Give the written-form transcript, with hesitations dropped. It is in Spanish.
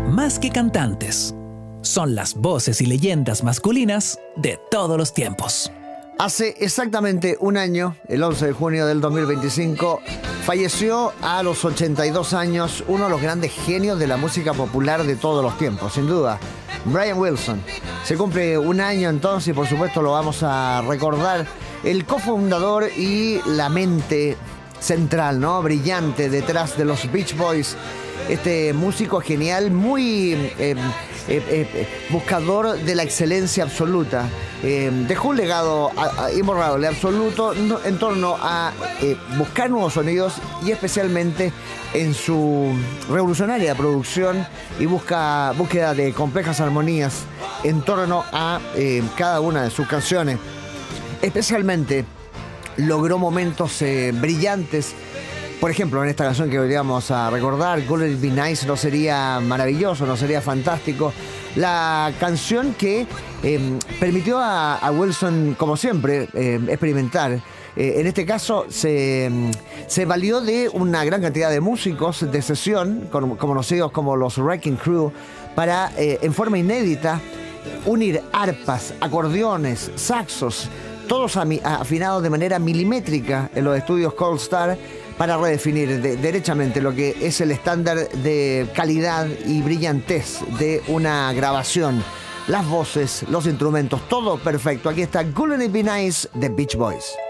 más que cantantes, son las voces y leyendas masculinas de todos los tiempos. Hace exactamente un año, el 11 de junio del 2025, falleció a los 82 años uno de los grandes genios de la música popular de todos los tiempos, sin duda, Brian Wilson. Se cumple un año entonces y por supuesto lo vamos a recordar. El cofundador y la mente central, ¿no?, brillante detrás de los Beach Boys. Este músico genial, muy buscador de la excelencia absoluta. Dejó un legado imborrable, absoluto, en torno a buscar nuevos sonidos y especialmente en su revolucionaria producción y búsqueda de complejas armonías en torno a cada una de sus canciones. Especialmente logró momentos brillantes. Por ejemplo, en esta canción que hoy vamos a recordar, Wouldn't It Be Nice, no sería maravilloso, no sería fantástico. La canción que permitió a Wilson, como siempre, experimentar. En este caso se valió de una gran cantidad de músicos de sesión, conocidos como los Wrecking Crew, para, en forma inédita, unir arpas, acordeones, saxos, todos afinados de manera milimétrica en los estudios Cold Star, para redefinir derechamente lo que es el estándar de calidad y brillantez de una grabación. Las voces, los instrumentos, todo perfecto. Aquí está Wouldn't It Be Nice de Beach Boys.